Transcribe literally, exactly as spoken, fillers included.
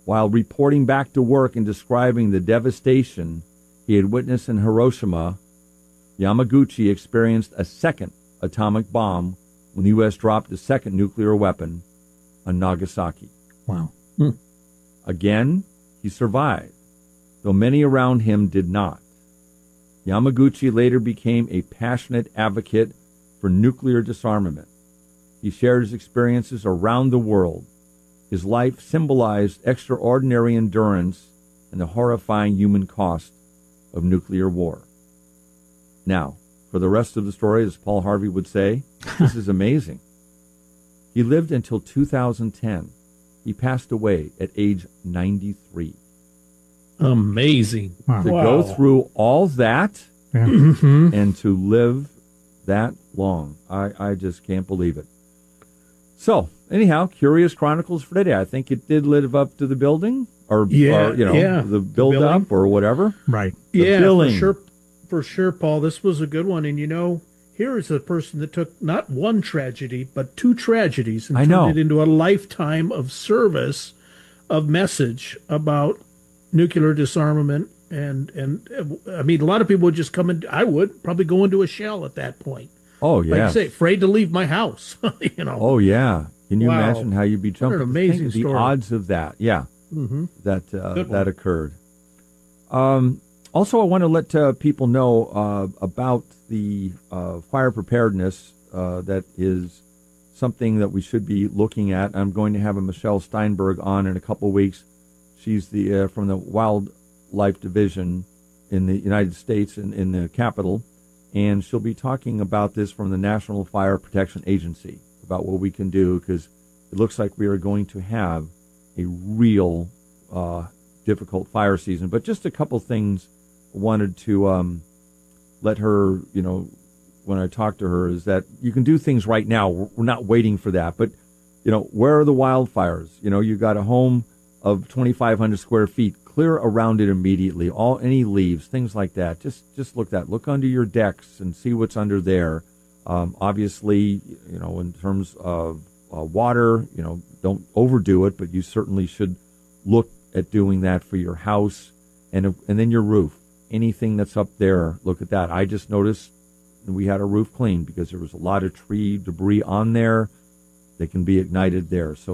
While reporting back to work and describing the devastation he had witnessed in Hiroshima, Yamaguchi experienced a second atomic bomb when the U S dropped a second nuclear weapon on Nagasaki. Wow. Hmm. Again, he survived, though many around him did not. Yamaguchi later became a passionate advocate for nuclear disarmament. He shared his experiences around the world. His life symbolized extraordinary endurance and the horrifying human cost of nuclear war. Now, for the rest of the story, as Paul Harvey would say, this is amazing. He lived until two thousand ten. He passed away at age ninety-three. Amazing. Wow. To Wow. go through all that Yeah. and to live that long. I, I just can't believe it. So, anyhow, Curious Chronicles for today. I think it did live up to the building, or, Yeah, or you know, yeah. the build-up or whatever. Right. The Yeah, billing. for sure, for sure, Paul. This was a good one, and you know, here is a person that took not one tragedy but two tragedies and I turned know. it into a lifetime of service, of message about nuclear disarmament. And and uh, I mean, a lot of people would just come in. I would probably go into a shell at that point. Oh, Like yeah. you say, afraid to leave my house. you know. Oh, yeah. Can you Wow. imagine how you'd be jumping? an amazing the story. odds of that, yeah, Mm-hmm. that uh, Good one. that occurred. Um, also, I want to let uh, people know uh, about the uh, fire preparedness uh, that is something that we should be looking at. I'm going to have a Michelle Steinberg on in a couple weeks. She's the uh, from the Wildlife Division in the United States in, in the Capitol, and she'll be talking about this from the National Fire Protection Agency, about what we can do, because it looks like we are going to have a real uh, difficult fire season. But just a couple things I wanted to um, let her, you know, when I talk to her, is that you can do things right now. We're not waiting for that. But, you know, where are the wildfires? You know, you got a home of twenty-five hundred square feet. Clear around it immediately. All any leaves, things like that. Just just look that. Look under your decks and see what's under there. Um, obviously, you know, in terms of uh, water, you know, don't overdo it, but you certainly should look at doing that for your house and and then your roof. Anything that's up there, look at that. I just noticed we had our roof cleaned because there was a lot of tree debris on there that can be ignited there. So